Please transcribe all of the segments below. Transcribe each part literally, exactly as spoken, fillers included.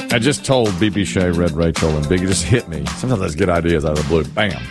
I just told B B Shea, Red Rachel, and Biggie, just hit me. Sometimes those good ideas out of the blue. Bam.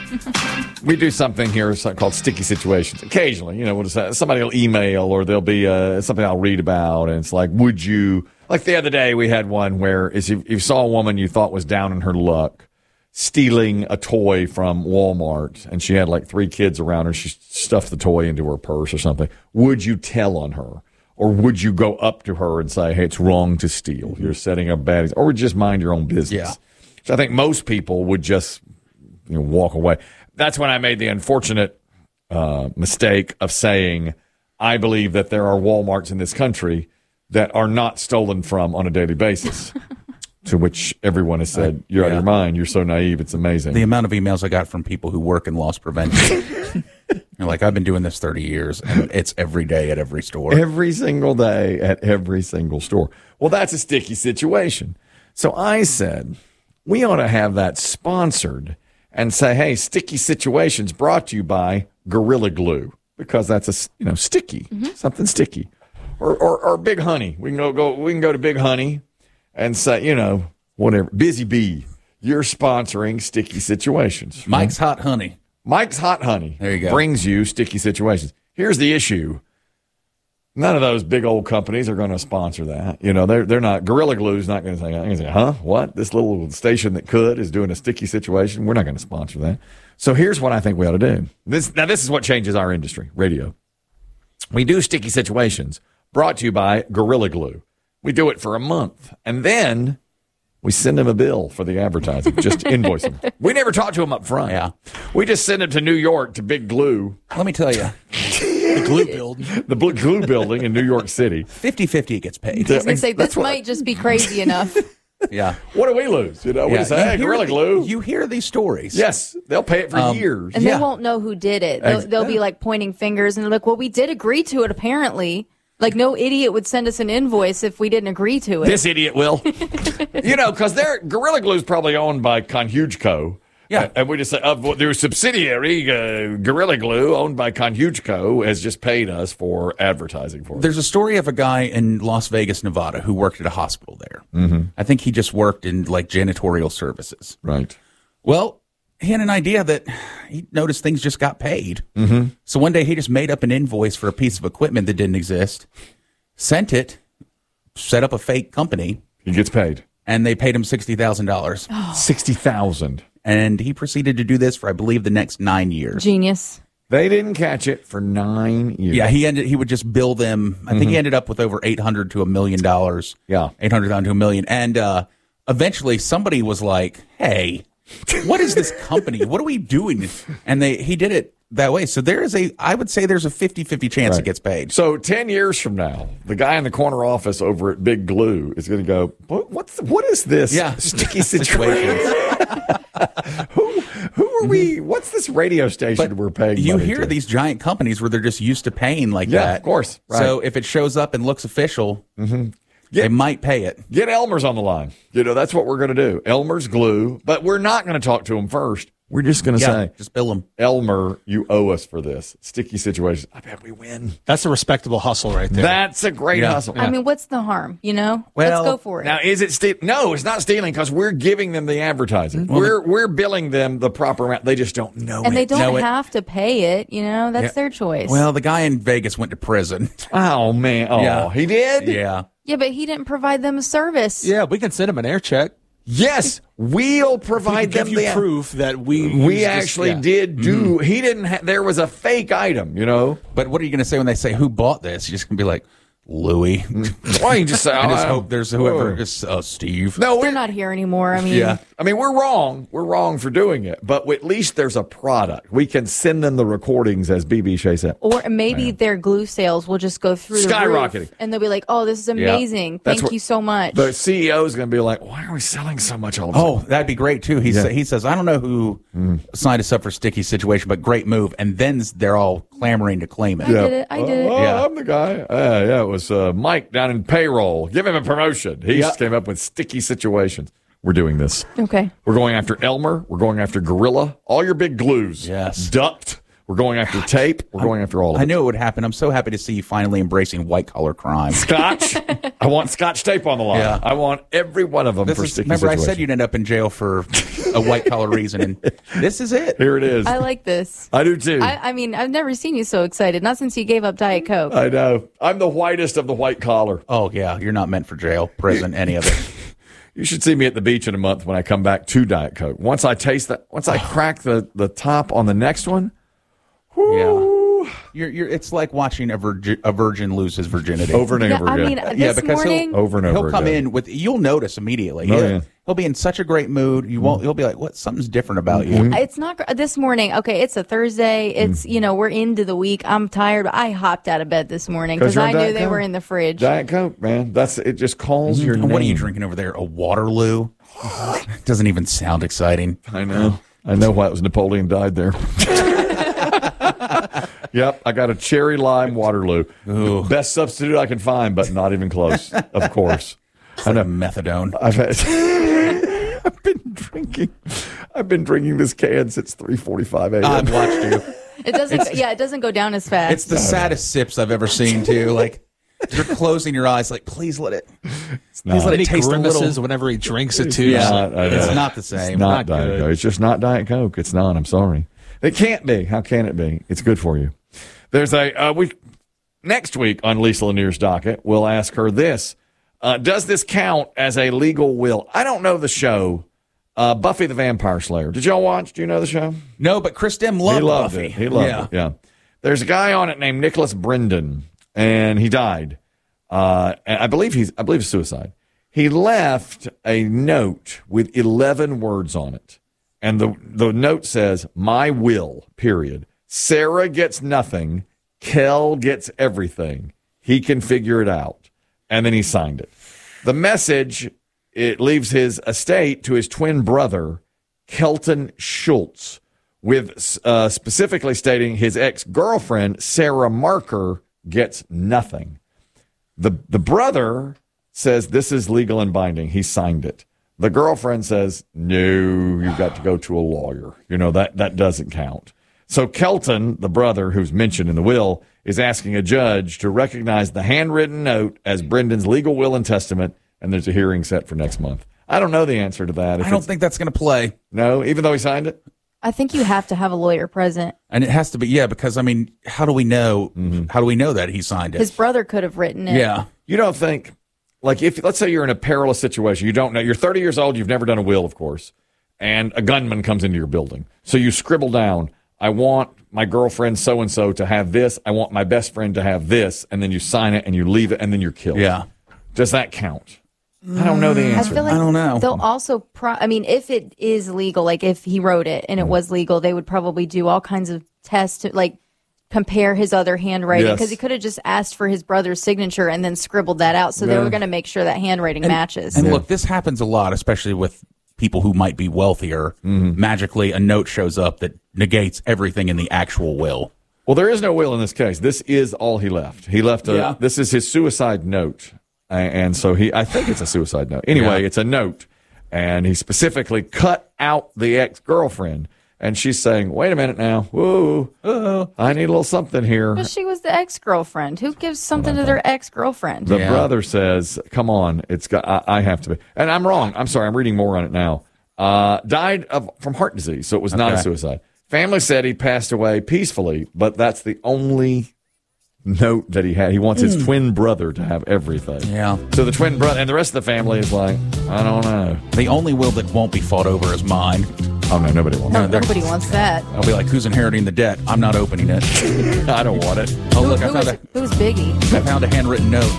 We do something here called sticky situations. Occasionally, you know, we'll just, somebody will email or there'll be uh, something I'll read about, and it's like, would you... Like the other day, we had one where is if you saw a woman you thought was down in her luck stealing a toy from Walmart, and she had like three kids around her. She stuffed the toy into her purse or something. Would you tell on her? Or would you go up to her and say, hey, it's wrong to steal. You're setting up bad... Or would you just mind your own business? Yeah. So I think most people would just you know, walk away. That's when I made the unfortunate uh, mistake of saying, I believe that there are Walmarts in this country that are not stolen from on a daily basis. To which everyone has said, you're yeah. out of your mind. You're so naive. It's amazing. The amount of emails I got from people who work in loss prevention. You're like, I've been doing this thirty years, and it's every day at every store. Every single day at every single store. Well, that's a sticky situation. So I said, we ought to have that sponsored and say, hey, sticky situations brought to you by Gorilla Glue, because that's a, you know, sticky, mm-hmm. something sticky. Or, or or Big Honey. We can go, go we can go to Big Honey and say, you know, whatever. Busy Bee, you're sponsoring sticky situations. Mike's Hot Honey. Mike's Hot Honey. There you go. Brings you sticky situations. Here's the issue. None of those big old companies are going to sponsor that. You know, they're they're not. Gorilla Glue's not going to say, gonna say, huh? What? This little station that could is doing a sticky situation. We're not going to sponsor that. So here's what I think we ought to do. This now this is what changes our industry, radio. We do sticky situations. Brought to you by Gorilla Glue. We do it for a month, and then we send them a bill for the advertising. Just invoice them. We never talk to them up front. Yeah, we just send them to New York to Big Glue. Let me tell you, the Glue building, the Glue building in New York City. fifty-fifty it gets paid. I was going to say this might I, just be crazy enough. Yeah. What do we lose? You know, we yeah. say, hey, Gorilla the, Glue. You hear these stories. Yes, they'll pay it for um, years, and yeah. they won't know who did it. They'll, they'll be like pointing fingers and they're like, well, we did agree to it apparently. Like, no idiot would send us an invoice if we didn't agree to it. This idiot will. You know, because Gorilla Glue is probably owned by Conhuge. Yeah. Uh, and we just say, uh, their subsidiary, uh, Gorilla Glue, owned by Conhuge, has just paid us for advertising for it. There's a story of a guy in Las Vegas, Nevada, who worked at a hospital there. Mm-hmm. I think he just worked in, like, janitorial services. Right. Well, he had an idea that he noticed things just got paid. Mm-hmm. So one day he just made up an invoice for a piece of equipment that didn't exist, sent it, set up a fake company. He gets paid. And they paid him sixty thousand dollars. Oh. sixty thousand dollars. And he proceeded to do this for, I believe, the next nine years. Genius. They didn't catch it for nine years. Yeah, he ended. He would just bill them. I think mm-hmm. he ended up with over eight hundred to a million dollars. Yeah, eight hundred thousand to a million. And uh, eventually, somebody was like, "Hey, what is this company? What are we doing?" And they he did it that way. So there is a, I would say there's a fifty-fifty chance right. it gets paid. So ten years from now, the guy in the corner office over at Big Glue is going to go, what, what's, what is this yeah. sticky situation? who, who are we? What's this radio station but we're paying You money hear to? these giant companies where they're just used to paying like yeah, that. of course. Right. So if it shows up and looks official, mm-hmm. Get, they might pay it. Get Elmer's on the line. You know, that's what we're going to do. Elmer's Glue. But we're not going to talk to him first. We're just going to yeah, say, just bill him. Elmer, you owe us for this. Sticky situation. I bet we win. That's a respectable hustle right there. That's a great yeah. hustle. I Yeah. mean, what's the harm, you know? Well, let's go for it. Now, is it stealing? No, it's not stealing because we're giving them the advertising. Well, we're we're billing them the proper amount. They just don't know and it. they don't know have it. to pay it, you know? That's yeah. their choice. Well, the guy in Vegas went to prison. Oh, man. Oh, yeah. he did? Yeah. Yeah, but he didn't provide them a service. Yeah, we can send him an air check. Yes, we'll provide we can them give you the proof that we we used actually this, yeah. did do. Mm-hmm. He didn't. Ha- there was a fake item, you know. But what are you going to say when they say who bought this? You're just going to be like, Louis. Why you just say? I just oh, hope there's whoever is uh, Steve. No, They're not here anymore. I mean, yeah. I mean, we're wrong. We're wrong for doing it, but at least there's a product. We can send them the recordings, as B B Shea said. Or maybe Man. their glue sales will just go through the skyrocketing, roof, and they'll be like, "Oh, this is amazing! Yeah. Thank what, you so much." The C E O is going to be like, "Why are we selling so much all the time?" Oh, that'd be great too. He yeah. sa- he says, "I don't know who mm. signed us up for sticky situation, but great move." And then they're all clamoring to claim it. I yeah. did it. I did uh, it. Yeah, I'm the guy. Uh, yeah, it was uh, Mike down in payroll. Give him a promotion. He yeah. came up with sticky situations. We're doing this. Okay. We're going after Elmer. We're going after Gorilla. All your big glues. Yes. Duct. We're going after tape. We're going after all of it. I knew it would happen. I'm so happy to see you finally embracing white collar crime. Scotch. I want Scotch tape on the line. Yeah. I want every one of them This for is, sticky remember, situation. I said you'd end up in jail for a white collar reason, and this is it. Here it is. I like this. I do too. I, I mean, I've never seen you so excited. Not since you gave up Diet Coke. I know. I'm the whitest of the white collar. Oh yeah, you're not meant for jail, prison, any of it. You should see me at the beach in a month when I come back to Diet Coke. Once I taste that, once I crack the, the top on the next one, whoo, Yeah, you're, you're. It's like watching a, virgi- a virgin lose his virginity over and Yeah, over I again. mean, Yeah, this because morning, he'll, Over and he'll over come again. in with. You'll notice immediately. Oh, he'll, yeah. he'll be in such a great mood. You won't. He'll be like, "What? Something's different about you." it's not gr- this morning. Okay, it's a Thursday. It's Mm. you know we're into the week. I'm tired, but I hopped out of bed this morning 'Cause because you're I on knew Diet they Coke. were in the fridge. Diet Coke, man. That's it. Just calls your And name. what are you drinking over there? A Waterloo? Doesn't even sound exciting. I know. I know why it was Napoleon died there. Yep, I got a cherry lime Waterloo. Ooh. Best substitute I can find, but not even close. Of course. I know methadone. I've had, I've been drinking. I've been drinking this can since three forty-five a.m. I've watched you. It doesn't. yeah, it doesn't go down as fast. It's the saddest sips I've ever seen too. Like you're closing your eyes, like please let it. It's Please let And it he taste a grimaces little. whenever he drinks it too. Yeah, not, I know. it's not the same. It's not, Not Diet good. Coke. It's just not Diet Coke. It's not. I'm sorry. It can't be. How can it be? It's good for you. There's a uh, we next week on Lisa Lanier's docket. We'll ask her this: uh, does this count as a legal will? I don't know the show. Uh, Buffy the Vampire Slayer. Did y'all watch? Do you know the show? No, but Chris Dim loved he loved Buffy. it. He loved yeah. it. Yeah. There's a guy on it named Nicholas Brendan, and he died. Uh, and I believe he's. I believe it's suicide. He left a note with eleven words on it, and the the note says, "My will." Period. Sarah gets nothing. Kel gets everything. He can figure it out, and then he signed it. The message, it leaves his estate to his twin brother, Kelton Schultz, with uh, specifically stating his ex-girlfriend, Sarah Marker, gets nothing. The, the brother says this is legal and binding. He signed it. The girlfriend says, no, you've got to go to a lawyer. You know, that, that doesn't count. So Kelton, the brother who's mentioned in the will, is asking a judge to recognize the handwritten note as Brendan's legal will and testament, and there's a hearing set for next month. I don't know the answer to that. If I don't it's- think that's going to play. No, even though he signed it? I think you have to have a lawyer present. And it has to be, yeah, because I mean, how do we know? Mm-hmm. How do we know that he signed it? His brother could have written it. yeah, You don't think, like, if, let's say you're in a perilous situation, you don't know, you're thirty years old, you've never done a will, of course, and a gunman comes into your building. So you scribble down, I want my girlfriend so-and-so to have this, I want my best friend to have this, and then you sign it and you leave it and then you're killed. yeah. Does that count? I don't know the I answer. feel like I don't know. They'll also, pro- I mean, if it is legal, like if he wrote it and it was legal, they would probably do all kinds of tests to like compare his other handwriting Yes. because he could have just asked for his brother's signature and then scribbled that out. So they Yeah. were going to make sure that handwriting matches. And look, this happens a lot, especially with people who might be wealthier. Mm-hmm. Magically, a note shows up that negates everything in the actual will. Well, there is no will in this case. This is all he left. He left a, Yeah. this is his suicide note. A- And so he, I think it's a suicide note. Anyway, Yeah. it's a note. And he specifically cut out the ex-girlfriend. And she's saying, wait a minute now. Whoa, I need a little something here. But she was the ex-girlfriend. Who gives something to their ex-girlfriend? The Yeah. brother says, come on, it's got, I, I have to be. And I'm wrong. I'm sorry. I'm reading more on it now. Uh, died of, from heart disease. So it was not a Okay. suicide. Family said he passed away peacefully, but that's the only note that he had. He wants his twin brother to have everything. Yeah. So the twin brother and the rest of the family is like, I don't know. The only will that won't be fought over is mine. Oh no, nobody wants No, it. nobody wants that. I'll be like, who's inheriting the debt? I'm not opening it. I don't want it. Oh, Who, look, I who found, was, a, who's Biggie? I found a handwritten note.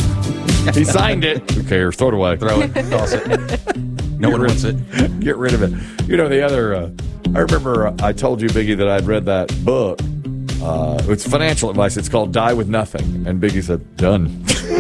He signed it. Who cares? Throw it away. Throw it, toss it. No one wants it. Get rid of it. You know, the other, uh, I remember uh, I told you, Biggie, that I'd read that book. Uh, it's financial advice. It's called Die With Nothing. And Biggie said, done.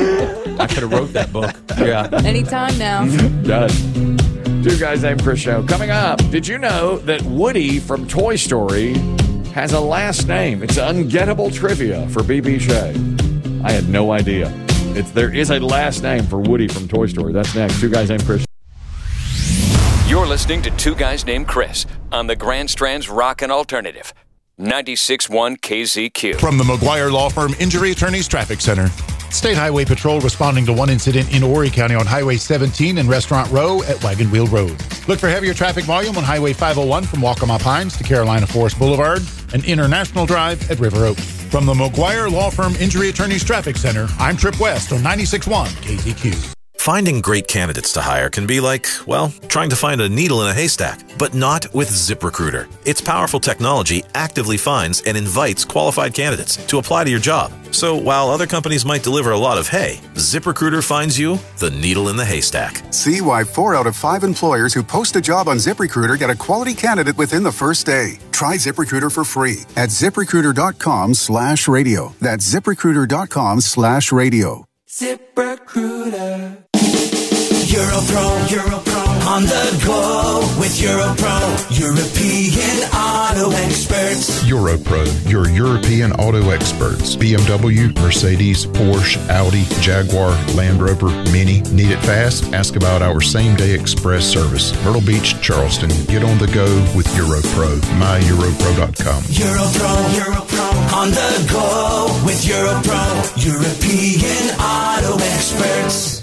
I could have wrote that book. Yeah. Anytime now. Done. Two Guys Named Chris show. Coming up, did you know that Woody from Toy Story has a last name? It's ungettable trivia for B B Shea. I had no idea. It's, there is a last name for Woody from Toy Story. That's next. Two Guys Named Chris. You're listening to Two Guys Named Chris on the Grand Strand's Rock and Alternative. ninety-six point one K Z Q. From the McGuire Law Firm Injury Attorneys Traffic Center. State Highway Patrol responding to one incident in Horry County on Highway seventeen and Restaurant Row at Wagon Wheel Road. Look for heavier traffic volume on Highway five oh one from Waccamaw Pines to Carolina Forest Boulevard and International Drive at River Oak. From the McGuire Law Firm Injury Attorneys Traffic Center, I'm Trip West on ninety-six point one K Z Q. Finding great candidates to hire can be like, well, trying to find a needle in a haystack, but not with ZipRecruiter. Its powerful technology actively finds and invites qualified candidates to apply to your job. So while other companies might deliver a lot of hay, ZipRecruiter finds you the needle in the haystack. See why four out of five employers who post a job on ZipRecruiter get a quality candidate within the first day. Try ZipRecruiter for free at ZipRecruiter.com slash radio. That's ZipRecruiter.com slash radio. ZipRecruiter. Europro, Europro, on the go with Europro, European auto experts. Europro, your European auto experts. B M W, Mercedes, Porsche, Audi, Jaguar, Land Rover, Mini. Need it fast? Ask about our same-day express service. Myrtle Beach, Charleston. Get on the go with Europro. my europro dot com. Europro, Europro, on the go with Europro, European auto experts.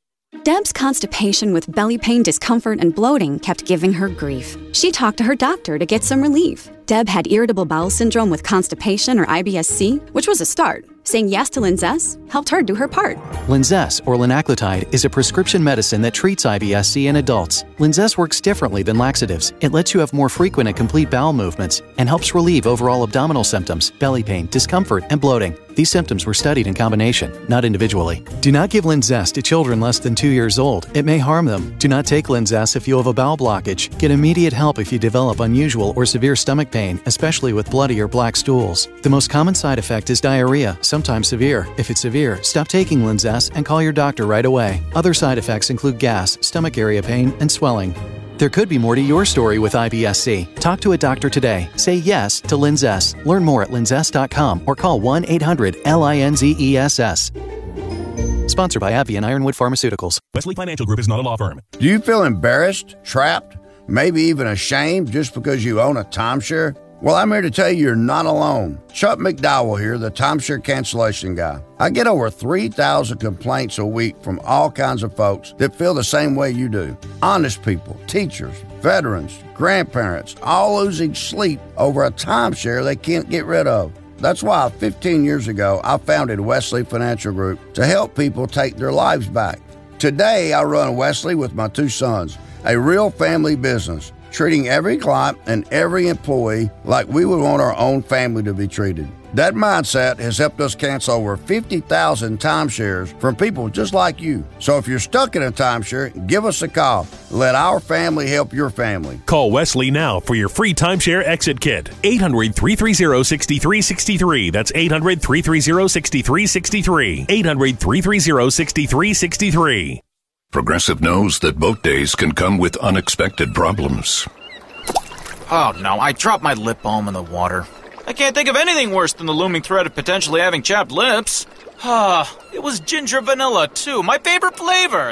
Deb's constipation with belly pain, discomfort, and bloating kept giving her grief. She talked to her doctor to get some relief. Deb had irritable bowel syndrome with constipation or I B S C, which was a start. Saying yes to Linzess helped her do her part. Linzess, or linaclotide, is a prescription medicine that treats I B S C in adults. Linzess works differently than laxatives. It lets you have more frequent and complete bowel movements and helps relieve overall abdominal symptoms, belly pain, discomfort, and bloating. These symptoms were studied in combination, not individually. Do not give Linzess to children less than two years old. It may harm them. Do not take Linzess if you have a bowel blockage. Get immediate help if you develop unusual or severe stomach pain, especially with bloody or black stools. The most common side effect is diarrhea, sometimes severe. If it's severe, stop taking Linzess and call your doctor right away. Other side effects include gas, stomach area pain, and swelling. There could be more to your story with I B S C. Talk to a doctor today. Say yes to Linzess. Learn more at linzess dot com or call one eight hundred L I N Z E S S. Sponsored by AbbVie and Ironwood Pharmaceuticals. Wesley Financial Group is not a law firm. Do you feel embarrassed, trapped, maybe even ashamed just because you own a timeshare? Well, I'm here to tell you you're not alone. Chuck McDowell here, the timeshare cancellation guy. I get over three thousand complaints a week from all kinds of folks that feel the same way you do. Honest people, teachers, veterans, grandparents, all losing sleep over a timeshare they can't get rid of. That's why fifteen years ago, I founded Wesley Financial Group to help people take their lives back. Today, I run Wesley with my two sons, a real family business, treating every client and every employee like we would want our own family to be treated. That mindset has helped us cancel over fifty thousand timeshares from people just like you. So if you're stuck in a timeshare, give us a call. Let our family help your family. Call Wesley now for your free timeshare exit kit. eight hundred, three three zero, six three six three. That's eight hundred, three three zero, six three six three. eight hundred, three three zero, six three six three. Progressive knows that boat days can come with unexpected problems. Oh no, I dropped my lip balm in the water. I can't think of anything worse than the looming threat of potentially having chapped lips. Ah, it was ginger vanilla too, my favorite flavor.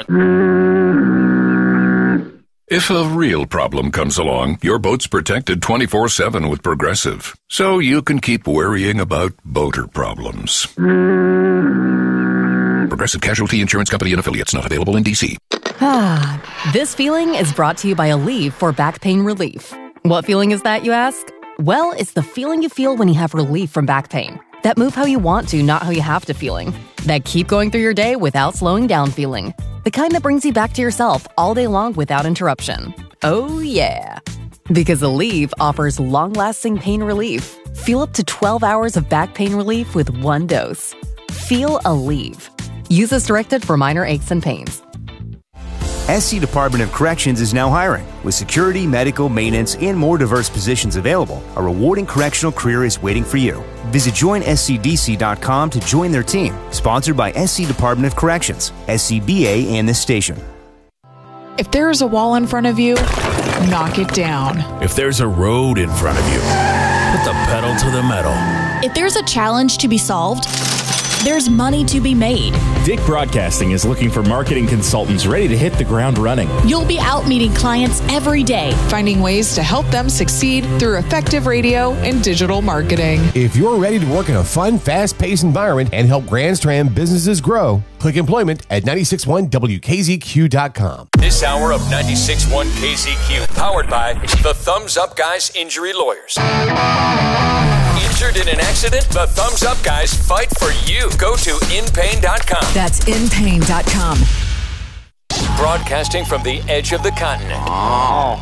If a real problem comes along, your boat's protected twenty-four seven with Progressive, so you can keep worrying about boater problems. Progressive Casualty Insurance Company and Affiliates, not available in D C. Ah, this feeling is brought to you by Aleve for back pain relief. What feeling is that, you ask? Well, it's the feeling you feel when you have relief from back pain. That move how you want to, not how you have to feeling. That keep going through your day without slowing down feeling. The kind that brings you back to yourself all day long without interruption. Oh yeah. Because Aleve offers long-lasting pain relief. Feel up to twelve hours of back pain relief with one dose. Feel Aleve. Use as directed for minor aches and pains. S C Department of Corrections is now hiring. With security, medical, maintenance, and more diverse positions available, a rewarding correctional career is waiting for you. Visit join S C D C dot com to join their team. Sponsored by S C Department of Corrections, S C B A, and this station. If there is a wall in front of you, knock it down. If there's a road in front of you, put the pedal to the metal. If there's a challenge to be solved, there's money to be made. Dick Broadcasting is looking for marketing consultants ready to hit the ground running. You'll be out meeting clients every day, finding ways to help them succeed through effective radio and digital marketing. If you're ready to work in a fun, fast-paced environment and help Grand Strand businesses grow, click employment at nine six one W K Z Q dot com. This hour of ninety-six point one K Z Q, powered by the Thumbs Up Guys Injury Lawyers. Injured in an accident? The Thumbs Up Guys fight for you. Go to in pain dot com. That's in pain dot com. Broadcasting from the edge of the continent. Oh,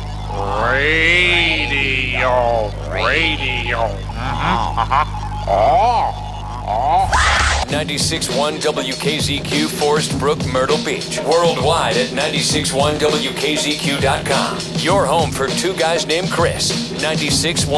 radio, radio. Uh-huh, uh-huh. Oh. ninety-six point one W K Z Q, Forest Brook, Myrtle Beach. Worldwide at ninety-six point one W K Z Q dot com. Your home for two guys named Chris. ninety-six point one